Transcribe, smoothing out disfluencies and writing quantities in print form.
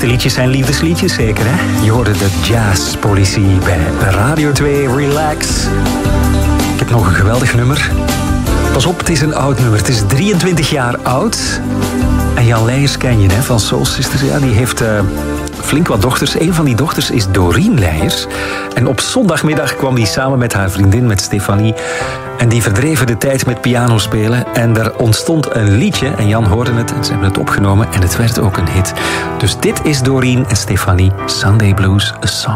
meeste liedjes zijn liefdesliedjes, zeker, hè? Je hoorde de Jazzpolitie bij Radio 2 Relax. Ik heb nog een geweldig nummer. Pas op, het is een oud nummer. Het is 23 jaar oud. En Jan Leijers ken je, hè, van Soul Sisters. Ja, die heeft flink wat dochters. Een van die dochters is Doreen Leijers. En op zondagmiddag kwam die samen met haar vriendin, met Stefanie. En die verdreven de tijd met piano spelen. En er ontstond een liedje. En Jan hoorde het. En ze hebben het opgenomen. En het werd ook een hit. Dus dit is Doreen en Stefanie. Sunday Blues, a song.